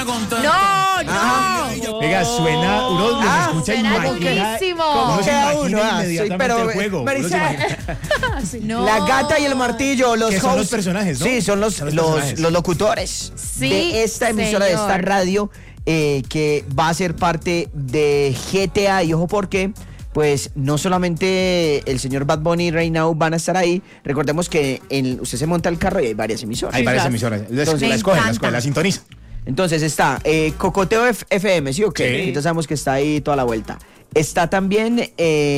contento. No. Oiga, suena, uno los escucha y suena imagina. durísimo. Uno se Queda imagina uno, inmediatamente pero, el juego. Uno se Maricela, imagina- No. La gata y el martillo, los Que son los hosts. personajes, ¿no? Sí, son los personajes. locutores Sí, de esta emisora, de esta señor. radio, que va a ser parte de GTA. Y ojo porque, pues, no solamente el señor Bad Bunny y Right Now van a estar ahí. Recordemos que usted se monta el carro y hay varias emisoras. Hay varias claro. emisoras. Entonces, La me escogen, la sintoniza. Entonces está Cocoteo FM, ¿sí o qué? Sí. Entonces sabemos que está ahí toda la vuelta. Está también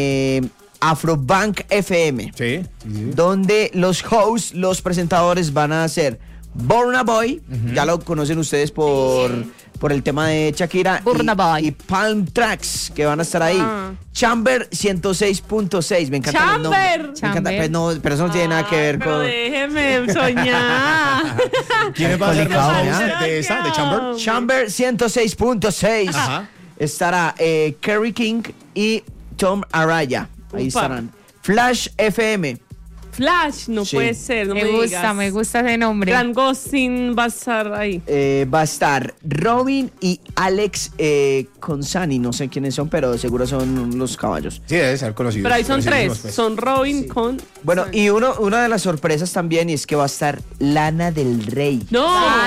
Afrobank FM, Sí. donde los hosts, los presentadores van a ser Burna Boy, ya lo conocen ustedes por el tema de Shakira, Burna Boy. y Palm Tracks, que van a estar ahí. Chamber 106.6, me encanta el nombre. Chamber. Me encanta, Chamber. pero eso no tiene nada que ver Pero con... déjeme soñar. ¿Quiénes van a ser los Complicado, hosts de esa, de Chamber? Chamber 106.6. Ajá. Estará Kerry King y Tom Araya. Ahí Upa. estarán. Flash FM. Flash, no Sí. puede ser, no me, Me gusta ese nombre. Gran Gosling va a estar ahí. Va a estar Robin y Alex Consani. No sé quiénes son, pero seguro son los caballos. Sí, debe ser conocido. Pero ahí son tres. Conocidísimos, pues. Son Robin con... Bueno, y una de las sorpresas también es que va a estar Lana del Rey. ¡No!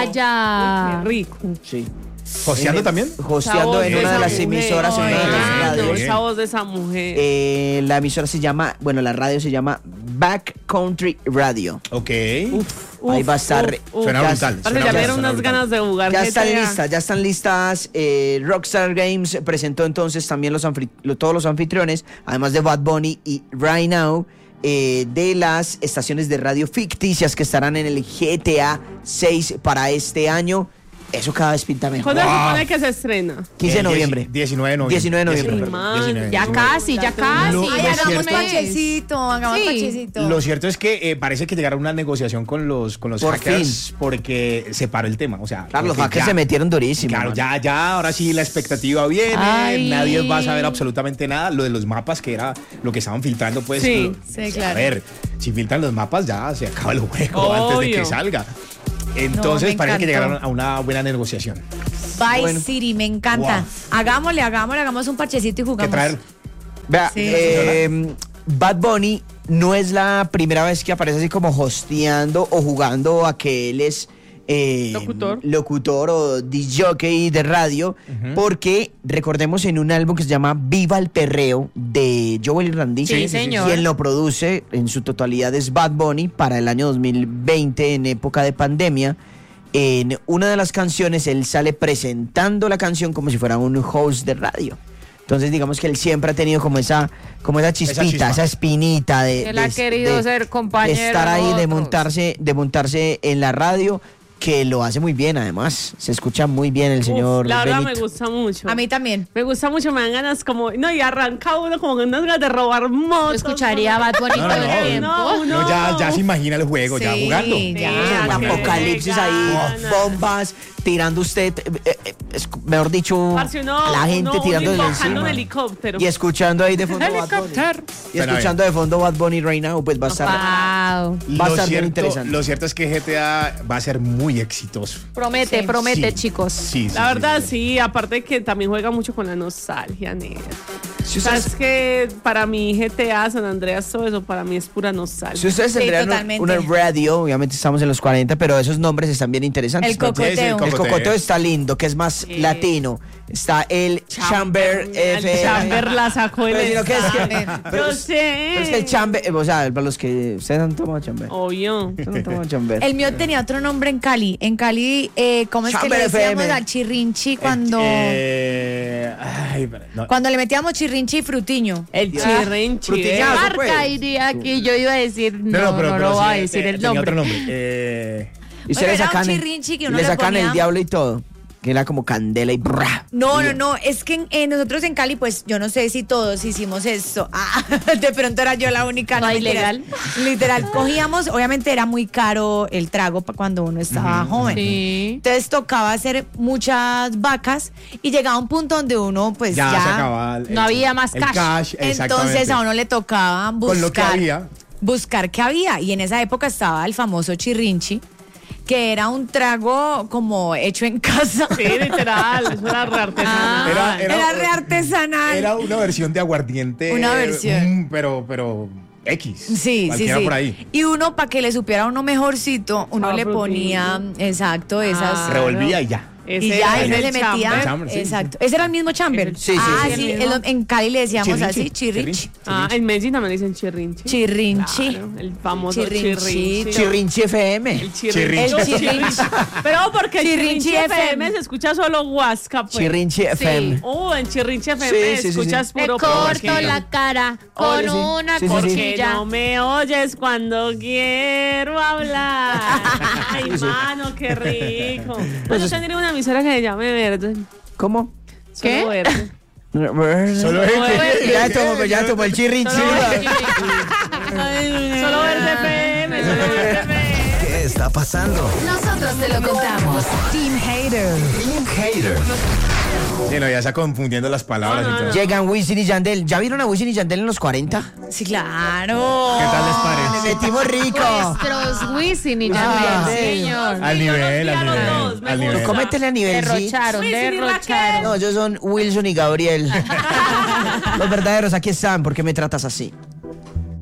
Vaya. Qué rico. Sí. ¿Hosteando también? Hosteando en voz una de de las esa emisoras, en una de las Ay, no, radios. esa voz de esa mujer. La emisora se llama, la radio se llama Back Country Radio. Ok. Ahí va a estar. Suena ya- brutal. Parce, ya me dieron unas ganas de jugar Ya GTA. están listas. Rockstar Games presentó entonces también todos los anfitriones, además de Bad Bunny y Right Now, de las estaciones de radio ficticias que estarán en el GTA 6 para este año. Eso cada vez pinta mejor. ¿Cuándo se supone que se estrena? 15 de noviembre. 19 de noviembre. 19 de noviembre. Sí, perdón. man. 19. Ya casi, ya casi. Lo- Ya lo hagamos cierto- parchecito. Hagamos Sí. parchecito. Lo cierto es que parece que llegaron a una negociación con los Por hackers porque se paró el tema. O sea, Claro, los porque hackers ya- se metieron durísimo. Claro, man. ya, ahora sí la expectativa viene, Ay. nadie va a saber absolutamente nada. Lo de los mapas, que era lo que estaban filtrando, pues. Sí, sí, A claro. ver, si filtran los mapas, ya se acaba el juego antes de que Obvio. salga. Entonces, me parece que encantó. llegaron a una buena negociación. Vice Bueno. City, me encanta. Wow. Hagamos un parchecito y Que jugamos. traer. Vea, Sí. Bad Bunny no es la primera vez que aparece así como hosteando o jugando a que él es locutor o disc-jockey de radio, porque recordemos en un álbum que se llama Viva el Perreo de Joel y Randy, Sí, señor. quien lo produce en su totalidad es Bad Bunny para el año 2020 en época de pandemia. En una de las canciones él sale presentando la canción como si fuera un host de radio. Entonces digamos que él siempre ha tenido como esa chispita, chispa. esa espinita de Él ha querido ser compañero de estar ahí, de de otros. montarse en la radio, que lo hace muy bien además. Se escucha muy bien el señor La verdad Benito. me gusta mucho. A mí también. Me gusta mucho, me dan ganas como... No, y arranca uno como con unas ganas de robar motos. Yo escucharía a Bad Bunny No, todo no, el tiempo. No, ya se imagina el juego, ya Sí, jugando. ya. Un qué apocalipsis ahí, ganas. bombas, tirando usted, mejor dicho, Parce, uno- a la gente uno tirando de invocando un encima. helicóptero. Y escuchando ahí de fondo Bad Bunny. Helicóptero. Y escuchando de fondo Bad Bunny right now, pues va a estar... Wow. Va a estar bien interesante. Lo cierto es que GTA va a ser muy exitoso. Promete, Sí. promete, Sí. chicos. Sí, sí, La verdad, sí. sí, aparte que también juega mucho con la nostalgia, negra. Si Sabes ustedes, que para mí GTA, San Andreas, todo eso, para mí es pura nostalgia. si ustedes Sí, tendrían totalmente. una radio, obviamente estamos en los 40, pero esos nombres están bien interesantes. El cocoteo. Sí, sí, El cocoteo está lindo, que es más Sí. latino. Está el Chamber El FM. Chamber la sacó el Pero sino que es que- examen. pero Yo es- sé. Pero es que el Chamber, o sea, para los que ustedes han tomado Chamber. Obvio. Ustedes han tomado Chamber. El mío tenía otro nombre en Cali. En Cali, ¿cómo es que Chamber le decíamos FM. al chirrinchi cuando, No. cuando le metíamos chirrinchi y frutiño? El chirrinchi. frutillazo. Marca pues. iría aquí, yo iba a decir, no pero lo voy a sí, decir el tenía otro nombre. nombre. Y ustedes Bueno, le era un sacan, chirrinchi que uno le le sacan el ponía- diablo y todo. Que era como candela y brra. No, es que nosotros en Cali, pues yo no sé si todos hicimos esto. Ah, de pronto era yo la única. No, mentiras. ilegal. Literal, cogíamos, obviamente era muy caro el trago para cuando uno estaba joven. Sí. Entonces tocaba hacer muchas vacas y llegaba un punto donde uno pues Ya ya, se acababa no había más el cash. entonces a uno le tocaba buscar Con lo que había. buscar qué había y en esa época estaba el famoso chirrinchi que era un trago como hecho en casa. Sí, literal, eso era re artesanal. Era re artesanal. Era una versión de aguardiente. Una versión. Pero X. Sí, cualquiera sí. por ahí. Y uno, para que le supiera a uno mejorcito, uno Ah, le ponía, exacto, esas. Revolvía y ya. Y ya, y ese uno le es el chamber. metía. Chamber, sí, Exacto. ¿Ese era el mismo chamber? Sí, sí, Ah, sí. sí. El mismo. En Cali le decíamos Chirrinchi. así, chirrinchi. Ah, en Medellín también dicen chirrinchi. Chirrinchi. Claro, el famoso Chirrinchito. chirrinchi. Chirrinchi FM. El chirrinchi. El chirrinchi. Pero porque el Chirrinchi chirrinchi FM FM se escucha solo WhatsApp. Pues. Chirrinchi FM. En chirrinchi FM Sí, sí, sí, escuchas Me puro corto porque- la cara con Oye, sí. una Sí, sí, sí. Porque cuchilla. no me oyes cuando quiero hablar. Ay, mano, qué rico. Bueno, yo tendría una emisora que se llame Verde. ¿Cómo? ¿Qué? Solo Verde. Solo Ya tomó el chirrinchi. Solo Verde FM, solo Verde FM. ¿Qué está pasando? Nosotros te lo contamos. Team Hater. Team Hater. Sí, no, ya está confundiendo las palabras y todo. Llegan Wisin y Yandel. ¿Ya vieron a Wisin y Yandel en los 40? Sí, claro. ¿Qué tal les parece? Le metimos rico. Nuestros Wisin y Ah, Yandel, sí. señor. Al nivel, al los nivel. dos, me Al gusta. nivel. Cométele a nivel, sí. Derrocharon, Wisin y derrocharon. No, ellos son Wilson y Gabriel. Los verdaderos aquí están. ¿Por qué me tratas así?